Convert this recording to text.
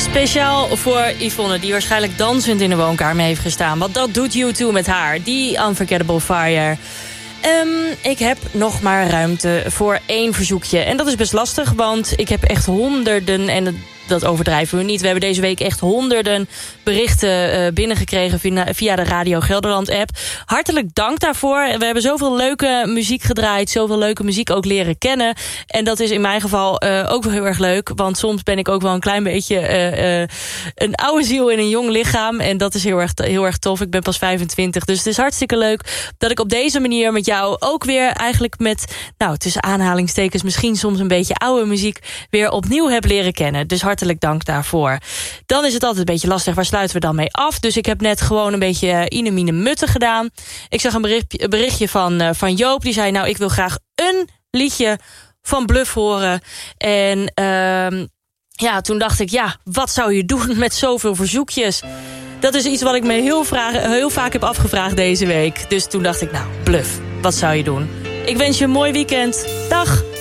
Speciaal voor Yvonne, die waarschijnlijk dansend in de woonkamer heeft gestaan. Want dat doet U2 met haar, die Unforgettable Fire. Ik heb nog maar ruimte voor 1 verzoekje. En dat is best lastig, want ik heb echt honderden... en dat overdrijven we niet. We hebben deze week echt honderden berichten binnengekregen via de Radio Gelderland app. Hartelijk dank daarvoor. We hebben zoveel leuke muziek gedraaid, zoveel leuke muziek ook leren kennen. En dat is in mijn geval ook wel heel erg leuk, want soms ben ik ook wel een klein beetje een oude ziel in een jong lichaam. En dat is heel erg tof. Ik ben pas 25, dus het is hartstikke leuk dat ik op deze manier met jou ook weer eigenlijk met, nou, tussen aanhalingstekens misschien soms een beetje oude muziek weer opnieuw heb leren kennen. Dus hartelijk dank daarvoor. Dan is het altijd een beetje lastig, waar sluiten we dan mee af? Dus ik heb net gewoon een beetje Inemine Mutten gedaan. Ik zag een berichtje van Joop, die zei, nou, ik wil graag een liedje van Bluff horen. En ja, toen dacht ik, ja, wat zou je doen met zoveel verzoekjes? Dat is iets wat ik me heel vaak heb afgevraagd deze week. Dus toen dacht ik, nou, Bluff, wat zou je doen? Ik wens je een mooi weekend. Dag!